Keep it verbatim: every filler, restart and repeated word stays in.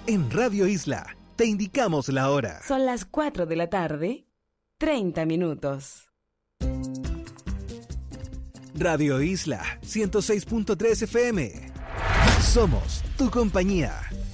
En Radio Isla, te indicamos la hora. Son las cuatro de la tarde, treinta minutos. Radio Isla, ciento seis punto tres F M. Somos tu compañía.